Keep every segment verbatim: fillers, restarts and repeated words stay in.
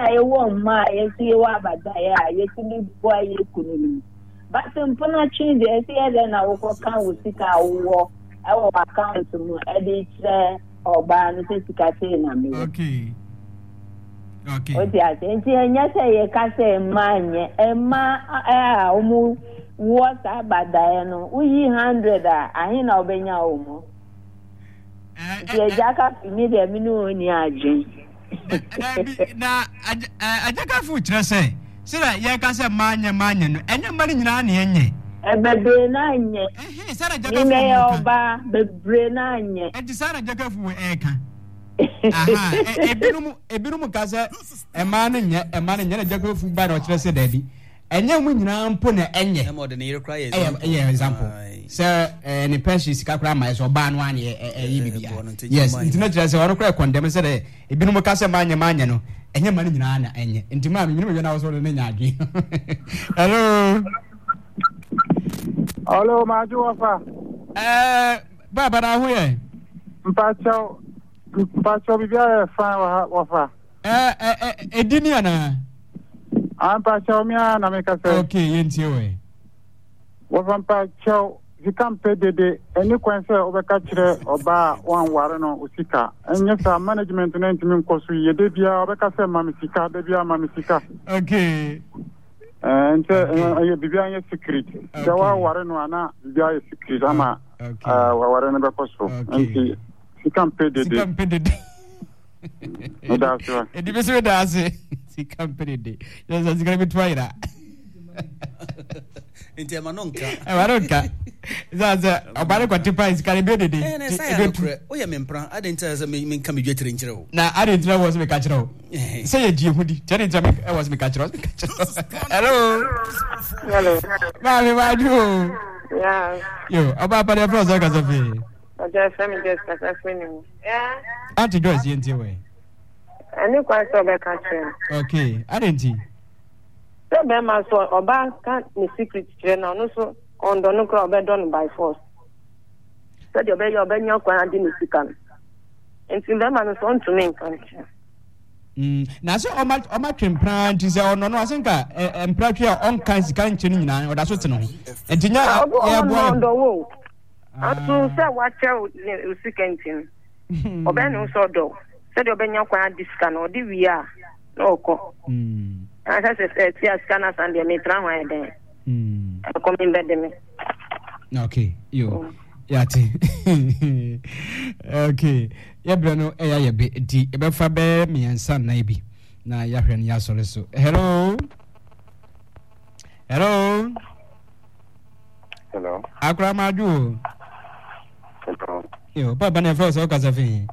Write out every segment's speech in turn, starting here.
na ye won ma ye si wa bada ya ye si ni boy ye kununu but mpona change ye si ye na wo kan wo sika wo e wo account mu e dey tre oba no se sika se na me okay okay o ti ase nti enya se ye ka se ma nye e ma a omu wo sa bada ye no uyi one hundred a ahin na obenya omu ye jaka mi de mi no ni ajin na ajaka fu kire se sira ye ka se manye manye no enye mari nyina na enye ebebre na nye eh sara jaka fu ni oba bebre na nye enti sara jaka fu e ka aha ebinum ebinum ka se e ma no nye e ma no nye na jaka fu ba na o kire se dabi enye mu nyina mpo na enye e mo de ne yere cry example so eh ni pension sika kra ma so ba no ane eh yibibia yes ntina kira se wono kra condemn se de ebinum ka se manye manye no enye ma no nyina na enye ntima me nyina na wo so de nya adwe hello hello maju wafa eh baba na hu ye mpacho mpacho bibia fa wafa eh eh edini ana mpacho mia na me ka se okay yentie we wafa mpacho zikampe dede eni kwanse obeka kire oba wan ware no usika enye sa management na ntimi nkoso yede bia obeka se mamisika de bia mamisika okay eh nte eh bibia anye secret dawa ware no ana bibia ye secret ama ah ware no bekoso enti zikampe dede zikampe dede that's right edi beso dase zikampe dede yes zikara bitwaira enti amanonka amanonka zaza obare kwati price kare be dede eh na sai akure o ya mempra adenta za me nka me dwetire nkire o na adenta was me ka kire o say ye hudi tell nja me was me ka kire hello hello ma me ma du yeah yo oba pa de pro so ka so fi o je fami just ka sa fini yeah anti Joyce yenti we ani kwa so be ka kire okay adenti so be ma so oba kan ni secret kire na no so ondo no kro be done by force so de be yo be nya kwa adi ni sikan enti be ma no so onto me nkan mm na so o ma o ma twempran ti se ono no asenka empratwe on kan sikan nche ni nyina o da so te no enti nya ya bo ondo wo atu se wa che o sikan tin o be no so do se de be nya kwa adi sikan o di wi a no ko mm asa se se ti askana sande me tra wa eden mm come in bed me okay yo yati okay ya brano e ya ye be di e be fa be miensa na ibi na ya hwe ya sore so hello hello hello akra maju hello yo baba na fro so ka sa fi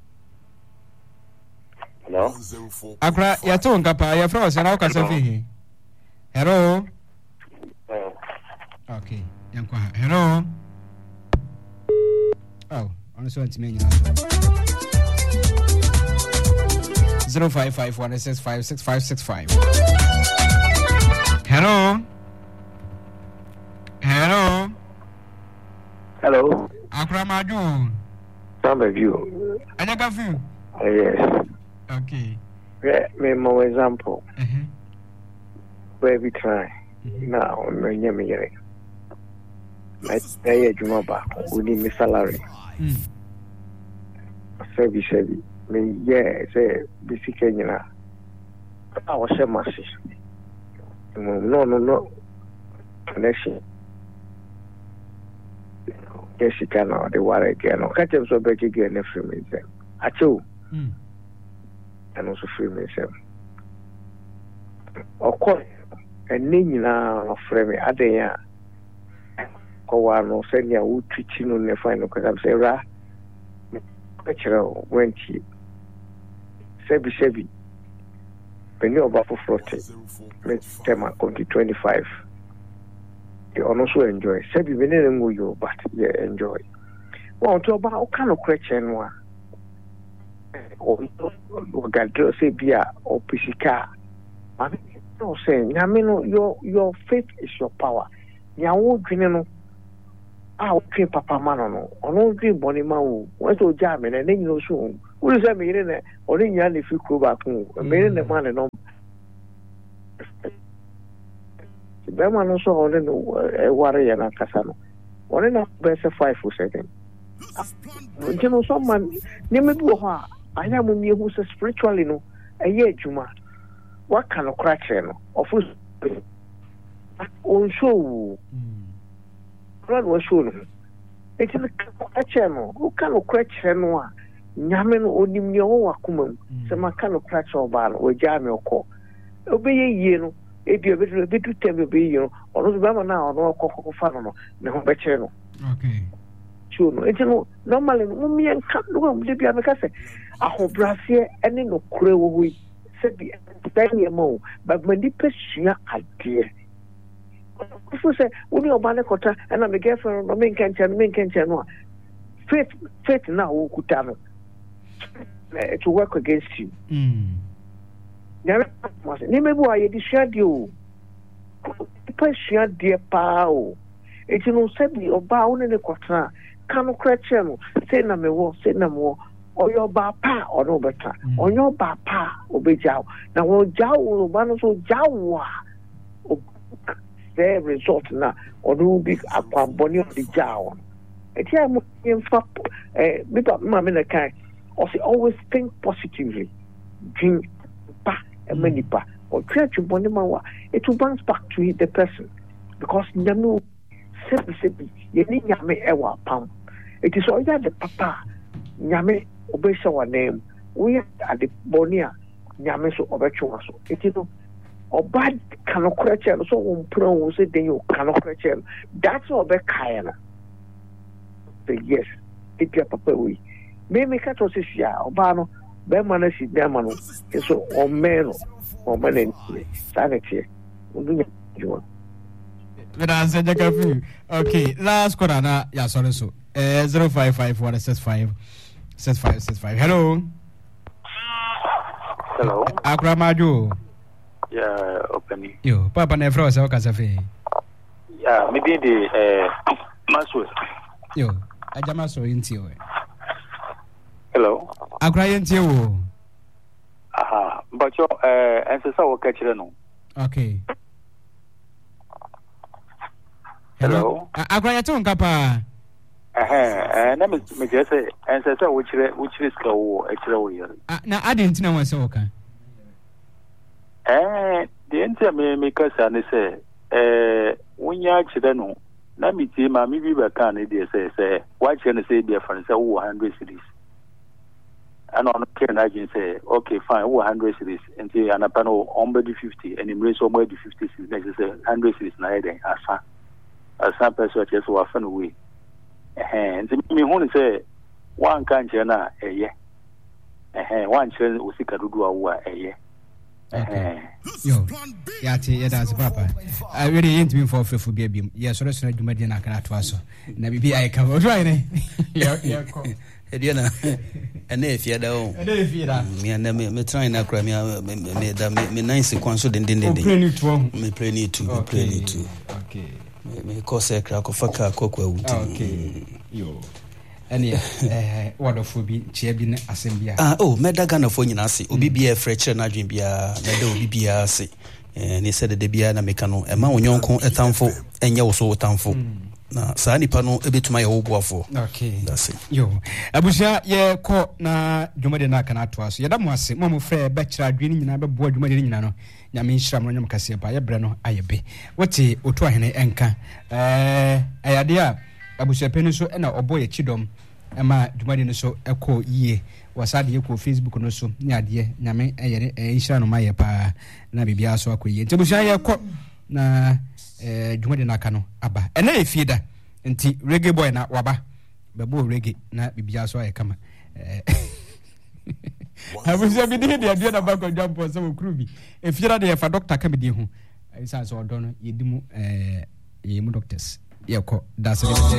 hello akra ya to nka pa ya fro so na ka sa fi hello okay yankwa hello oh honestly want to mean zero five five one six five six five six five hello hello hello akra maju some of you anya ka fu yes okay me more example mhm where we try now me nyame yere I pay adwuma ba uni me salary mm service service me yeah say basic nyina I was a massive no no no connection yes you can now the water again no catch them so back again na free me them acho mm and also free me them of course and nyina no free me adan kwa no send ya utwichi no ne fine because I'm say ra picture wenti sebi sebi penny over for forty me tema twenty twenty-five you also enjoy sebi me ne ngo you but yeah enjoy won to ba o kan question wa o o gadro se bia o pisika ma no say nyame no your your faith is your power nya wo dwene no ah okay papa mano no ono dwi boni ma wo wo so ja me na nyi no so wo se me ne ne oni nya ne fi kro ba kun me ne ne ma ne no bɛrima no nso ɔne no ɛware yɛ no ankasa no ɔne no bɛyɛ sɛ five o seven nti no nso ma nneɛma bi wɔ hɔ a ayɛ a momiehu sɛ spiritually no ɛyɛ adwuma waka no kora kyerɛ no ɔfo ɔnhyɛ owu ɔra no wahyɛ no ho nti no ka kyerɛ no woka no kora kyerɛ no a nyame no onim nea ɔwɔ wakoma mu sɛ maka no kora kyerɛ ɔbaa no wɔagyaa me ɔkɔ obɛyɛ yie no ebi obɛdu obɛdu tɛm bi obɛyɛ yie no ɔno nso bɛma no a ɔno ɔkɔkɔfa no no ne ho bɛkyerɛ no tuo no nti no normally no momeɛ nka no a mode bia meka sɛ ahobraseɛ ne nokora wɔ hɔ yi sɛbi ɛda nneɛma o bama nnipa sua adeɛ fo sɛ wo ne ɔba ne kɔta ɛna me girlfriend no menka nkyɛn no menka nkyɛn no a faith faith no a wɔkuta no to work against you nyame mase nneɛma bi wɔ a yɛde sua deɛ o nnipa sua deɛ paa o enti no sɛbi ɔbaa wo ne ne kɔtena ka no kora kyerɛ no sei na mewɔ sei na mewɔ ɔyɛ ɔbaa pa a ɔne wobɛta ɔnyɛ ɔbaa pa a ɔbɛgya wo na wɔgya wo ɔba no so gya wo a sɛ result no a ɔne wo bi akwanbɔne ɔde gyaa wo no ɛti a mo yɛmfa mepa ma me ne kan ɔsɛ always think positively dwen pa ɛma nipa ɔtwe atwebɔne ma wo a it will bounce back to the person because nyame sɛbi sɛbi yɛne nyame ɛwɔ apam ɛti sɛ ɔyɛ ade papa a nyame ɔbɛhyɛ w'anan mu woyɛ ade bɔne a nyame so ɔbɛtwe wa so ɛti no ɔba ka no korɛ kyerɛ no sɛ ɔwɔ mpura wo sɛ den yɛ ɔka no korɛ kyerɛ no that's sɛ ɔbɛkaeɛ no sɛ yes ɛpia papa wei meme ka tɔ sɛ si a ɔbaa no bɛrima no si bɛrima no nso ɔmmɛn no ɔma no antie saa ne teɛ ɔno nya adwuma That's a Jackafu. Okay, last quarter na yeah, sorry so. Uh zero five five one six five six five six five. Hello. Hello. Akramaju. Yeah, opening. Yo, Papa Nefro sa okasafe. Yeah, maybe the uh Maswo. Yo, ajama so inti o. Hello. Akra inti o. Aha, but yo uh ancestor wo ka kire no. Okay. Hello. Akra ya ton kapa. Eh eh na me me je say ancestor wo kire wo kire ska wo e kire wo ye. Na adenti na won se wo kan. Eh, the enter me me kasa ne say eh wonya kire no na me tie ma me bi ba kan ne dey say say wa kire ne say be fan say wo one hundred series. And on okay na jin say okay fine wo one hundred series enti anapa no on be fifty and im raise on be fifty series next say one hundred series na e den asa. Asa person just wa fan away. Eh enti me hu ne say wan kan kire na eye. Eh wan kire osika dudu awo a eye. Okay. Yo, yeah, yeah, that's Papa. I really ain't been for faithful baby. Yes, or so do my dinner can at was. Na bibi I come right. Yeah, yeah, come. Ediana. And if you don't, and if you are, me and me trying to cry me, me, me, me nice sequence of the dinner. Me play it to, me play it to. Okay. Me cause a crack of a car cook. Okay. Yo. Any eh wonderful be chairman assembly. Ah oh medaga na fo nyina ase obi bia freche na adwen bia na da obi bia ase eh ne said de bia na meka no e ma wonyonko etamfo enye wo so etamfo na saa nipa no ebetuma ye wo boafo. Okay, that's it. Yo abusia ye ko na dwumade na kana to aso ye da mo ase mo mo frɛ be kira adwen nyina be boa dwumade nyina no nyame nhira mo nyam kase ba ye bre no ayebe wote otu ahene enka eh ayade a abusia penu so na obo ye chidom ema dwumade no so ekɔ yie wasade ye ko Facebook no so ni ade nyame eyere nhira no maye pa na bibia so akɔ yie ntebusia ye kɔ na eh dwumade na aka no aba ena efida nti reggae boy na waba bebo reggae na bibia so aye kama eh abusia bi de de ade na ba ko jampo so kru bi efira de fa doctor ka bi de hu isa so odo no yedimu eh yemu doctors ye kɔ that's